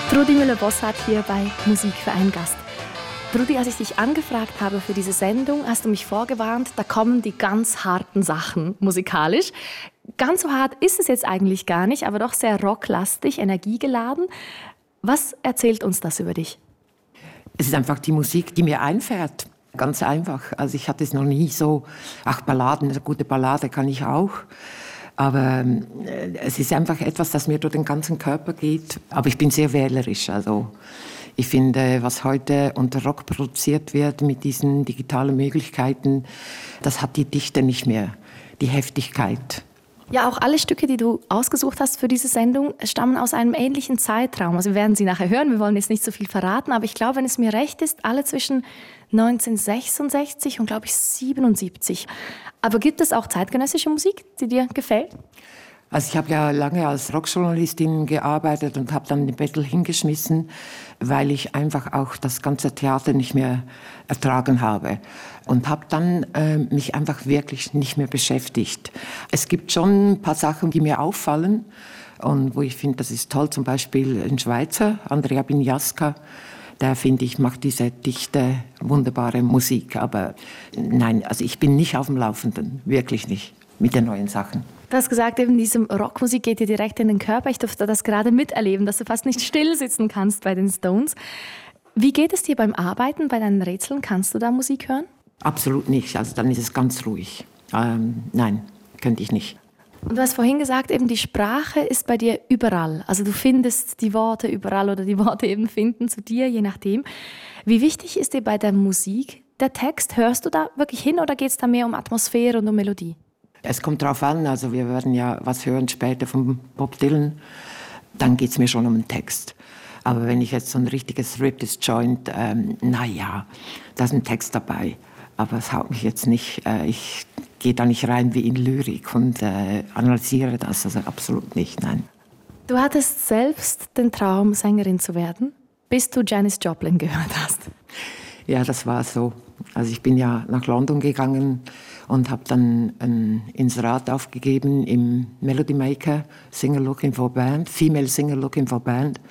Trudi Müller-Bossart hier bei Musik für einen Gast. Trudi, als ich dich angefragt habe für diese Sendung, hast du mich vorgewarnt, da kommen die ganz harten Sachen musikalisch. Ganz so hart ist es jetzt eigentlich gar nicht, aber doch sehr rocklastig, energiegeladen. Was erzählt uns das über dich? Es ist einfach die Musik, die mir einfährt. Ganz einfach. Also ich hatte es noch nie so, Balladen, eine gute Ballade kann ich auch. Aber es ist einfach etwas, das mir durch den ganzen Körper geht. Aber ich bin sehr wählerisch. Also ich finde, was heute unter Rock produziert wird mit diesen digitalen Möglichkeiten, das hat die Dichte nicht mehr, die Heftigkeit. Ja, auch alle Stücke, die du ausgesucht hast für diese Sendung, stammen aus einem ähnlichen Zeitraum. Also wir werden sie nachher hören, wir wollen jetzt nicht so viel verraten, aber ich glaube, wenn es mir recht ist, alle zwischen 1966 und, glaube ich, 77. Aber gibt es auch zeitgenössische Musik, die dir gefällt? Also ich habe ja lange als Rockjournalistin gearbeitet und habe dann den Battle hingeschmissen, weil ich einfach auch das ganze Theater nicht mehr ertragen habe. Und habe dann mich einfach wirklich nicht mehr beschäftigt. Es gibt schon ein paar Sachen, die mir auffallen und wo ich finde, das ist toll. Zum Beispiel ein Schweizer, Andrea Biniasca, der, finde ich, macht diese dichte, wunderbare Musik. Aber nein, also ich bin nicht auf dem Laufenden, wirklich nicht, mit den neuen Sachen. Du hast gesagt, eben diese Rockmusik geht dir direkt in den Körper. Ich durfte das gerade miterleben, dass du fast nicht still sitzen kannst bei den Stones. Wie geht es dir beim Arbeiten, bei deinen Rätseln? Kannst du da Musik hören? Absolut nicht, also dann ist es ganz ruhig. Nein, könnte ich nicht. Und du hast vorhin gesagt, eben die Sprache ist bei dir überall. Also du findest die Worte überall oder die Worte eben finden zu dir, je nachdem. Wie wichtig ist dir bei der Musik der Text? Hörst du da wirklich hin oder geht es da mehr um Atmosphäre und um Melodie? Es kommt drauf an, also wir werden ja was hören später von Bob Dylan, dann geht es mir schon um den Text. Aber wenn ich jetzt so ein richtiges Ripped Joint, naja, da ist ein Text dabei. Aber es haut mich jetzt nicht, ich gehe da nicht rein wie in Lyrik und analysiere das, also absolut nicht, nein. Du hattest selbst den Traum, Sängerin zu werden, bis du Janis Joplin gehört hast. Ja, das war so. Also ich bin ja nach London gegangen und habe dann ein Inserat aufgegeben im Melody Maker, Singer Looking for Band, Female Singer Looking for Band.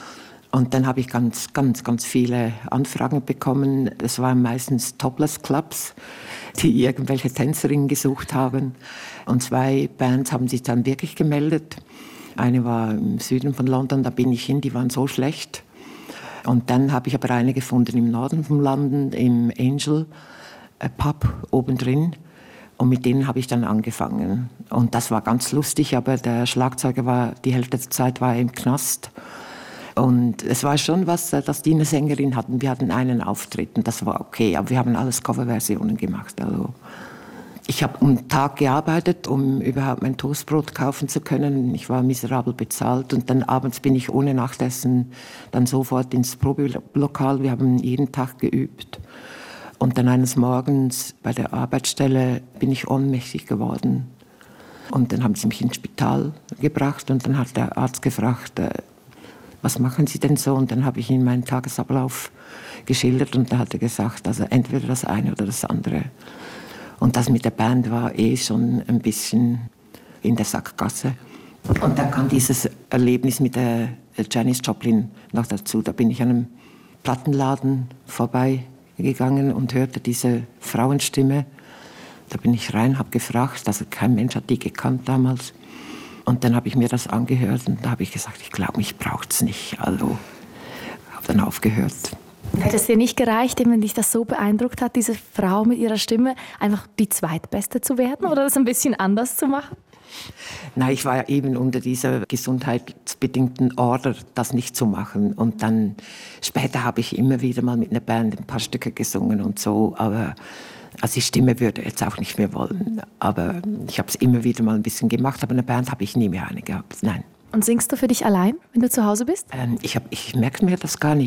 Und dann habe ich ganz viele Anfragen bekommen. Das waren meistens Topless-Clubs, die irgendwelche Tänzerinnen gesucht haben. Und 2 Bands haben sich dann wirklich gemeldet. Eine war im Süden von London, da bin ich hin, die waren so schlecht. Und dann habe ich aber eine gefunden im Norden von London, im Angel Pub obendrin. Und mit denen habe ich dann angefangen. Und das war ganz lustig, aber der Schlagzeuger war die Hälfte der Zeit war im Knast. Und es war schon was, dass die eine Sängerin hatten. Wir hatten einen Auftritt und das war okay. Aber wir haben alles Coverversionen gemacht. Also ich habe einen Tag gearbeitet, um überhaupt mein Toastbrot kaufen zu können. Ich war miserabel bezahlt. Und dann abends bin ich ohne Nachtessen dann sofort ins Probelokal. Wir haben jeden Tag geübt. Und dann eines Morgens bei der Arbeitsstelle bin ich ohnmächtig geworden. Und dann haben sie mich ins Spital gebracht und dann hat der Arzt gefragt, was machen Sie denn so? Und dann habe ich ihm meinen Tagesablauf geschildert und da hat er gesagt, also entweder das eine oder das andere. Und das mit der Band war schon ein bisschen in der Sackgasse. Und dann kam dieses Erlebnis mit der Janis Joplin noch dazu. Da bin ich an einem Plattenladen vorbeigegangen und hörte diese Frauenstimme. Da bin ich rein, habe gefragt, also kein Mensch hat die gekannt damals. Und dann habe ich mir das angehört und da habe ich gesagt, ich glaube, mich braucht es nicht. Also habe dann aufgehört. Hätte es dir nicht gereicht, wenn dich das so beeindruckt hat, diese Frau mit ihrer Stimme, einfach die Zweitbeste zu werden oder das ein bisschen anders zu machen? Nein, ich war ja eben unter dieser gesundheitsbedingten Order, das nicht zu machen. Und dann später habe ich immer wieder mal mit einer Band ein paar Stücke gesungen und so, aber also die Stimme würde jetzt auch nicht mehr wollen. Aber ich habe es immer wieder mal ein bisschen gemacht, aber eine Band habe ich nie mehr eine gehabt, nein. Und singst du für dich allein, wenn du zu Hause bist? Ich merke mir das gar nicht.